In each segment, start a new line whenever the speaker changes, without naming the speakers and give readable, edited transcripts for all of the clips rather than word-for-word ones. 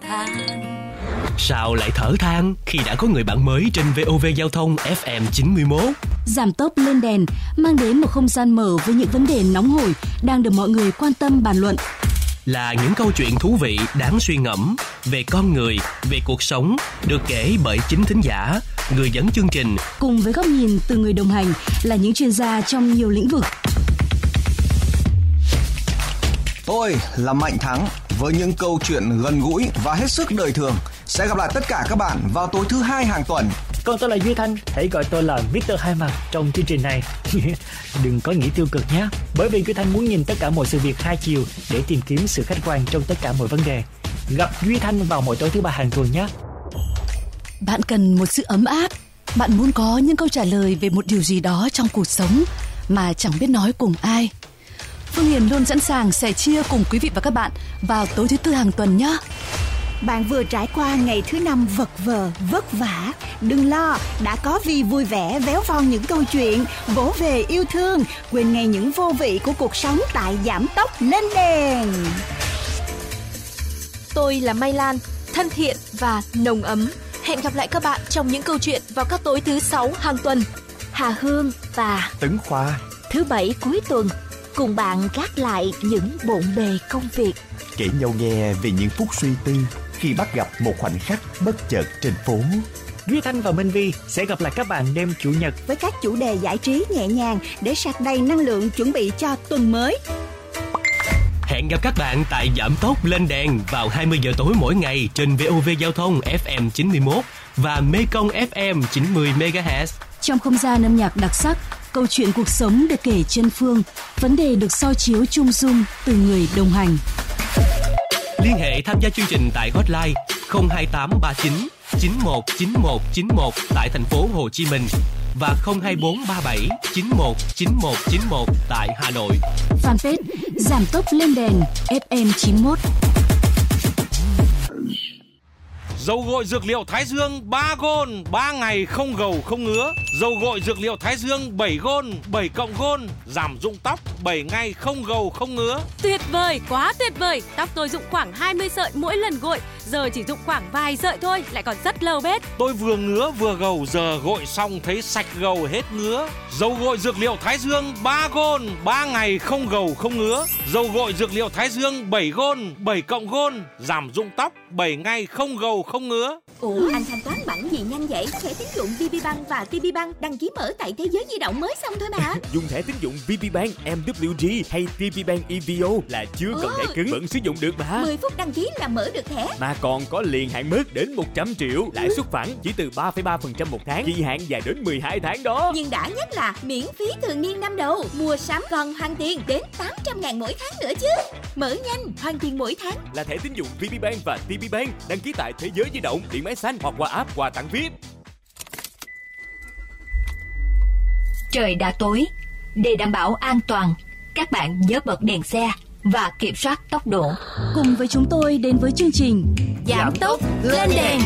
than.
Sao lại thở than khi đã có người bạn mới trên VOV Giao thông FM 91?
Giảm tốc lên đèn mang đến một không gian mở với những vấn đề nóng hổi đang được mọi người quan tâm bàn luận.
Là những câu chuyện thú vị đáng suy ngẫm về con người, về cuộc sống, được kể bởi chính thính giả, người dẫn chương trình.
Cùng với góc nhìn từ người đồng hành là những chuyên gia trong nhiều lĩnh vực.
Tôi là Mạnh Thắng với những câu chuyện gần gũi và hết sức đời thường. Sẽ gặp lại tất cả các bạn vào tối thứ Hai hàng tuần.
Còn tôi là Duy Thanh, hãy gọi tôi là Mr. Hai Mặt trong chương trình này. Đừng có nghĩ tiêu cực nhé, bởi vì Duy Thanh muốn nhìn tất cả mọi sự việc hai chiều để tìm kiếm sự khách quan trong tất cả mọi vấn đề. Gặp Duy Thanh vào mỗi tối thứ Ba hàng tuần nhé.
Bạn cần một sự ấm áp. Bạn muốn có những câu trả lời về một điều gì đó trong cuộc sống mà chẳng biết nói cùng ai. Phương Hiền luôn sẵn sàng sẻ chia cùng quý vị và các bạn vào tối thứ Tư hàng tuần nhé.
Bạn vừa trải qua ngày thứ Năm vật vờ, vất vả. Đừng lo, đã có Vi vui vẻ véo von những câu chuyện, vỗ về yêu thương, quên ngay những vô vị của cuộc sống tại Giảm tốc lên đèn.
Tôi là Mai Lan, thân thiện và nồng ấm. Hẹn gặp lại các bạn trong những câu chuyện vào các tối thứ 6 hàng tuần.
Hà Hương và
Tấn Khoa
thứ Bảy cuối tuần cùng bạn gác lại những bộn bề công việc,
kể nhau nghe về những phút suy tư khi bắt gặp một khoảnh khắc bất chợt trên phố.
Duy Thanh và Minh Vi sẽ gặp lại các bạn đêm Chủ nhật
với các chủ đề giải trí nhẹ nhàng để sạc đầy năng lượng chuẩn bị cho tuần mới.
Hẹn gặp các bạn tại Giảm tốc lên đèn vào 20 giờ tối mỗi ngày trên VOV Giao thông FM 91 và Mekong FM 90 MHz.
Trong không gian âm nhạc đặc sắc, câu chuyện cuộc sống được kể chân phương, vấn đề được soi chiếu chung dung từ người đồng hành.
Liên hệ tham gia chương trình tại hotline 02839 919191 tại thành phố Hồ Chí Minh và 02437 919191 tại Hà Nội.
Fanpage Giảm tốc lên đèn FM 91.
Dầu gội dược liệu Thái Dương 3 gôn, 3 ngày không gầu không ngứa. Dầu gội dược liệu Thái Dương 7 gôn, 7 cộng gôn, giảm rụng tóc 7 ngày không gầu không ngứa.
Tuyệt vời, quá tuyệt vời. Tóc tôi rụng khoảng 20 sợi mỗi lần gội, giờ chỉ rụng khoảng vài sợi thôi, lại còn rất lâu bết.
Tôi vừa ngứa vừa gầu, giờ gội xong thấy sạch gầu hết ngứa. Dầu gội dược liệu Thái Dương 3 gôn, 3 ngày không gầu không ngứa. Dầu gội dược liệu Thái Dương 7 gôn, 7 cộng gôn, giảm rụng tóc 7 ngày không gầu không ngứa.
Ủa, anh thanh toán bằng gì nhanh vậy? Thẻ tín dụng VPBank và TPBank đăng ký mở tại Thế giới di động mới xong thôi mà.
Dùng thẻ tín dụng VPBank MWG hay TPBank EVO là chưa cần thẻ cứng vẫn sử dụng được mà.
10 phút đăng ký là mở được thẻ.
Mà còn có liền hạn mức đến 100 triệu, lãi suất phẳng chỉ từ 3,3% một tháng, kỳ hạn dài đến 12 tháng đó.
Nhưng đã nhất là miễn phí thường niên năm đầu, mua sắm còn hoàn tiền đến 800.000 mỗi tháng nữa chứ. Mở nhanh, hoàn tiền mỗi tháng.
Là thẻ tín dụng VPBank và TPBank đăng ký tại Thế giới di động, điện máy xanh hoặc qua app quà tặng VIP.
Trời đã tối, để đảm bảo an toàn, các bạn nhớ bật đèn xe và kiểm soát tốc độ.
Cùng với chúng tôi đến với chương trình
Giảm tốc lên đèn.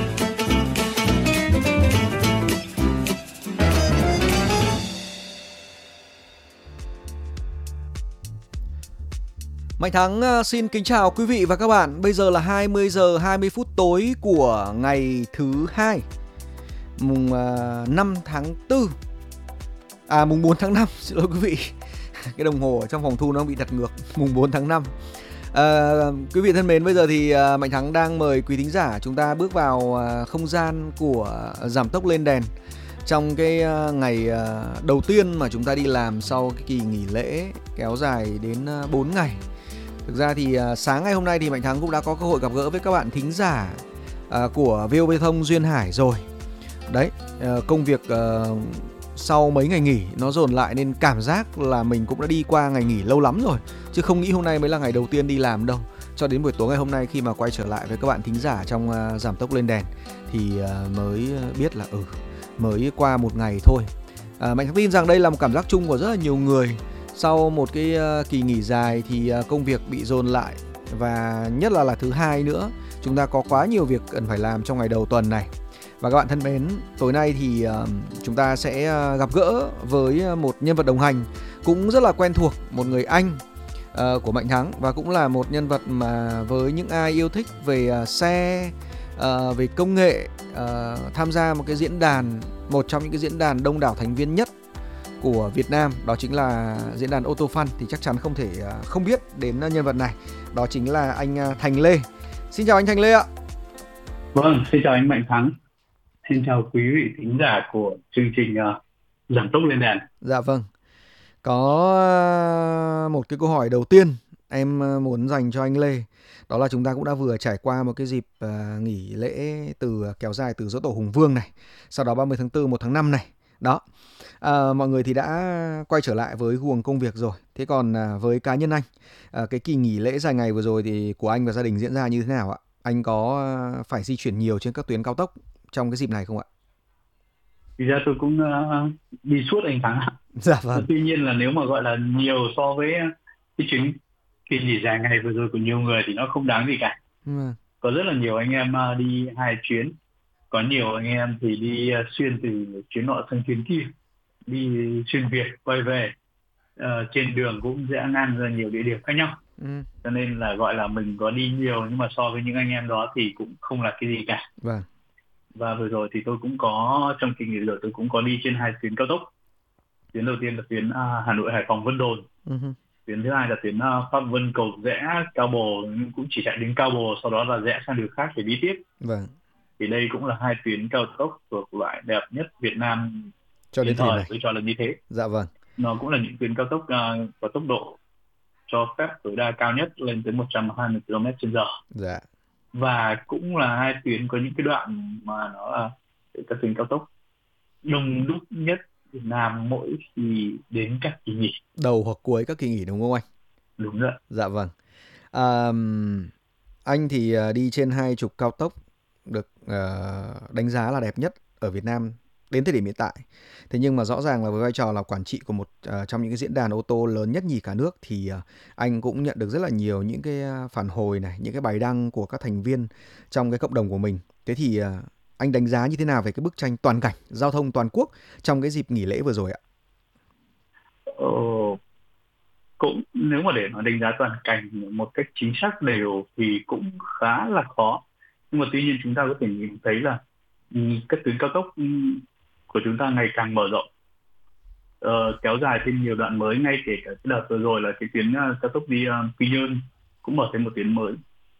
Mạnh Thắng xin kính chào quý vị và các bạn. Bây giờ là 20 giờ 20 phút tối của ngày thứ Hai, mùng 5 tháng 4. Mùng 4 tháng 5, xin lỗi quý vị. Cái đồng hồ ở trong phòng thu nó bị đặt ngược, mùng 4 tháng 5. Quý vị thân mến, bây giờ thì Mạnh Thắng đang mời quý thính giả chúng ta bước vào không gian của Giảm tốc lên đèn. Trong cái ngày đầu tiên mà chúng ta đi làm sau cái kỳ nghỉ lễ kéo dài đến 4 ngày. Thực ra thì sáng ngày hôm nay thì Mạnh Thắng cũng đã có cơ hội gặp gỡ với các bạn thính giả của VOV Thông Duyên Hải rồi. Đấy, công việc sau mấy ngày nghỉ nó dồn lại nên cảm giác là mình cũng đã đi qua ngày nghỉ lâu lắm rồi. Chứ không nghĩ hôm nay mới là ngày đầu tiên đi làm đâu. Cho đến buổi tối ngày hôm nay khi mà quay trở lại với các bạn thính giả trong Giảm tốc lên đèn thì mới biết là mới qua một ngày thôi. Mạnh Thắng tin rằng đây là một cảm giác chung của rất là nhiều người. Sau một cái kỳ nghỉ dài thì công việc bị dồn lại. Và nhất là thứ Hai nữa, chúng ta có quá nhiều việc cần phải làm trong ngày đầu tuần này. Và các bạn thân mến, tối nay thì chúng ta sẽ gặp gỡ với một nhân vật đồng hành cũng rất là quen thuộc, một người anh của Mạnh Thắng, và cũng là một nhân vật mà với những ai yêu thích về xe, về công nghệ, tham gia một cái diễn đàn, một trong những cái diễn đàn đông đảo thành viên nhất của Việt Nam, đó chính là diễn đàn AutoFun, thì chắc chắn không thể không biết đến nhân vật này. Đó chính là anh Thành Lê. Xin chào anh Thành Lê ạ.
Vâng, xin chào anh Mạnh Thắng. Xin chào quý vị thính giả của chương trình Giảm tốc lên đèn.
Dạ vâng. Có một cái câu hỏi đầu tiên em muốn dành cho anh Lê. Đó là chúng ta cũng đã vừa trải qua một cái dịp nghỉ lễ kéo dài từ Giỗ Tổ Hùng Vương này, sau đó 30 tháng 4, 1 tháng 5 này. Đó. Mọi người thì đã quay trở lại với guồng công việc rồi. Thế còn với cá nhân anh, cái kỳ nghỉ lễ dài ngày vừa rồi thì của anh và gia đình diễn ra như thế nào ạ? Anh có phải di chuyển nhiều trên các tuyến cao tốc trong cái dịp này không ạ?
Thì ra tôi cũng đi suốt anh Thắng ạ.
Dạ vâng.
Tuy nhiên là nếu mà gọi là nhiều so với cái chuyến kỳ nghỉ dài ngày vừa rồi của nhiều người thì nó không đáng gì cả. Có rất là nhiều anh em đi 2 chuyến. Có nhiều anh em thì đi xuyên từ chuyến nọ sang chuyến kia, đi xuyên Việt quay về. Trên đường cũng rẽ ngang ra nhiều địa điểm khác nhau. Cho nên là gọi là mình có đi nhiều, nhưng mà so với những anh em đó thì cũng không là cái gì cả.
Vâng.
Và vừa rồi thì tôi cũng có, trong kỳ nghỉ rồi tôi cũng có đi trên 2 tuyến cao tốc. Tuyến đầu tiên là tuyến Hà Nội Hải Phòng Vân Đồn. Tuyến thứ hai là tuyến Pháp Vân Cầu Giẽ Cao Bồ, cũng chỉ chạy đến Cao Bồ, sau đó là rẽ sang đường khác để đi tiếp.
Vâng.
Thì đây cũng là 2 tuyến cao tốc thuộc loại đẹp nhất Việt Nam
cho đến thời này.
Tôi cho là như thế.
Dạ vâng.
Nó cũng là những tuyến cao tốc có tốc độ cho phép tối đa cao nhất lên tới 120 km/h.
Dạ.
Và cũng là 2 tuyến có những cái đoạn mà nó là các tuyến cao tốc đông đúc nhất Việt Nam mỗi khi đến các kỳ nghỉ.
Đầu hoặc cuối các kỳ nghỉ đúng không anh?
Đúng rồi.
Dạ vâng. Anh thì đi trên 20 cao tốc được đánh giá là đẹp nhất ở Việt Nam đến thời điểm hiện tại. Thế nhưng mà rõ ràng là với vai trò là quản trị của một trong những cái diễn đàn ô tô lớn nhất nhì cả nước thì anh cũng nhận được rất là nhiều những cái phản hồi này, những cái bài đăng của các thành viên trong cái cộng đồng của mình. Thế thì anh đánh giá như thế nào về cái bức tranh toàn cảnh giao thông toàn quốc trong cái dịp nghỉ lễ vừa rồi ạ?
Cũng nếu mà để nói đánh giá toàn cảnh một cách chính xác đều thì cũng khá là khó. Nhưng mà tuy nhiên chúng ta có thể nhìn thấy là các tuyến cao tốc của chúng ta ngày càng mở rộng, kéo dài thêm nhiều đoạn mới, ngay kể cả cái đợt vừa rồi là cái tuyến cao tốc đi Quy Nhơn cũng mở thêm một tuyến mới.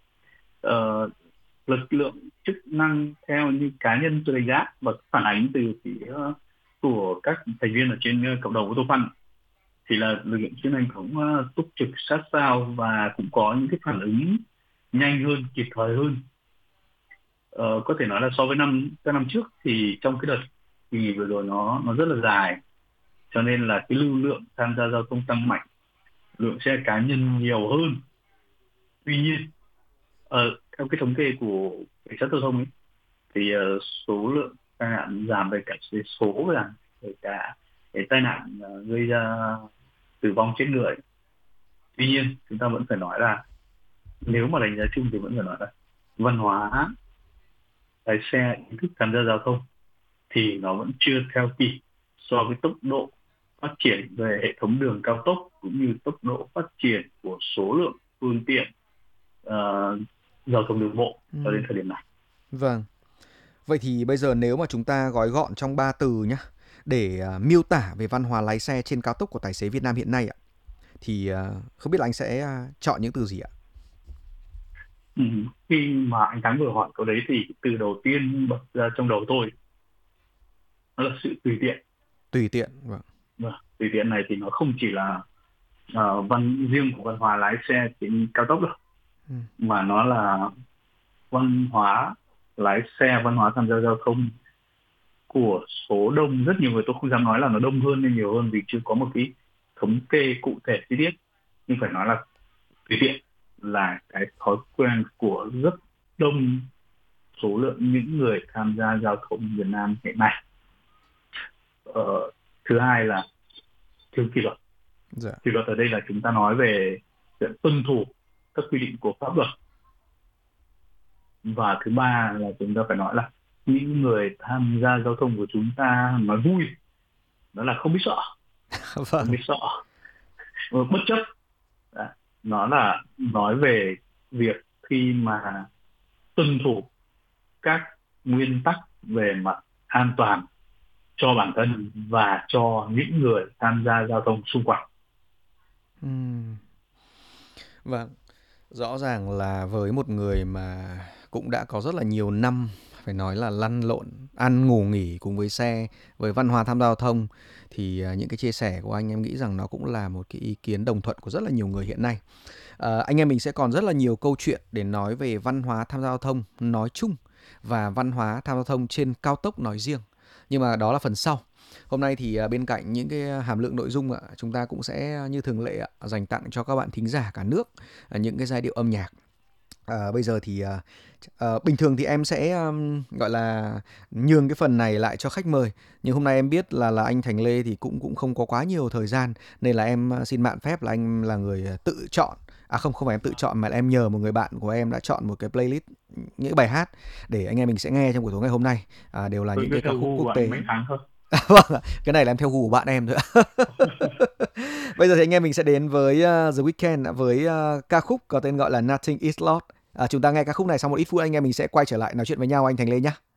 Lực lượng chức năng theo như cá nhân tôi đánh giá và phản ánh từ phía của các thành viên ở trên cộng đồng AutoFun thì là lực lượng chức năng cũng túc trực sát sao và cũng có những cái phản ứng nhanh hơn, kịp thời hơn. Có thể nói là so với các năm trước thì trong cái đợt kỳ nghỉ vừa rồi nó rất là dài, cho nên là cái lưu lượng tham gia giao thông tăng mạnh, lượng xe cá nhân nhiều hơn. Tuy nhiên theo cái thống kê của cảnh sát giao thông ấy, thì số lượng tai nạn giảm về cả số và về cả cái tai nạn gây ra tử vong chết người. Tuy nhiên chúng ta vẫn phải nói là nếu mà đánh giá chung thì vẫn phải nói là văn hóa lái xe, ý thức tham gia giao thông thì nó vẫn chưa theo kịp so với tốc độ phát triển về hệ thống đường cao tốc cũng như tốc độ phát triển của số lượng phương tiện giao thông đường bộ cho đến thời điểm này.
Vâng. Vậy thì bây giờ nếu mà chúng ta gói gọn trong 3 từ nhé, để miêu tả về văn hóa lái xe trên cao tốc của tài xế Việt Nam hiện nay ạ, thì không biết là anh sẽ chọn những từ gì ạ?
Khi mà anh Thắng vừa hỏi câu đấy thì từ đầu tiên bật ra trong đầu tôi đó là sự tùy tiện.
Tùy tiện,
vâng. Tùy tiện này thì nó không chỉ là riêng của văn hóa lái xe trên cao tốc đâu, mà nó là văn hóa lái xe, văn hóa tham gia giao thông của số đông rất nhiều người. Tôi không dám nói là nó đông hơn hay nhiều hơn vì chưa có một cái thống kê cụ thể chi tiết, nhưng phải nói là tùy tiện là cái thói quen của rất đông số lượng những người tham gia giao thông Việt Nam hiện nay. Thứ hai là thiếu kỷ luật. Kỷ luật ở đây là chúng ta nói về chuyện tuân thủ các quy định của pháp luật. Và thứ ba là chúng ta phải nói là những người tham gia giao thông của chúng ta nói vui đó là không biết sợ. Không biết sợ, bất chấp. nó là nói về việc khi mà tuân thủ các nguyên tắc về mặt an toàn cho bản thân và cho những người tham gia giao thông xung quanh.
Vâng, rõ ràng là với một người mà cũng đã có rất là nhiều năm phải nói là lăn lộn, ăn ngủ nghỉ cùng với xe, với văn hóa tham gia giao thông, thì những cái chia sẻ của anh em nghĩ rằng nó cũng là một cái ý kiến đồng thuận của rất là nhiều người hiện nay. Anh em mình sẽ còn rất là nhiều câu chuyện để nói về văn hóa tham gia giao thông nói chung và văn hóa tham gia giao thông trên cao tốc nói riêng. Nhưng mà đó là phần sau. Hôm nay thì bên cạnh những cái hàm lượng nội dung chúng ta cũng sẽ như thường lệ dành tặng cho các bạn thính giả cả nước những cái giai điệu âm nhạc. Bây giờ thì bình thường thì em sẽ gọi là nhường cái phần này lại cho khách mời, nhưng hôm nay em biết là anh Thành Lê thì cũng không có quá nhiều thời gian, nên là em xin mạn phép là anh là người tự chọn. Không phải em tự chọn mà là em nhờ một người bạn của em đã chọn một cái playlist những bài hát để anh em mình sẽ nghe trong buổi tối ngày hôm nay, đều là những cái ca khúc quốc tế. Vâng, cái này là em theo gu của bạn em thôi. Bây giờ thì anh em mình sẽ đến với The Weeknd với ca khúc có tên gọi là Nothing Is Lost. Chúng ta nghe ca khúc này sau một ít phút anh em mình sẽ quay trở lại nói chuyện với nhau anh Thành Lê nhé.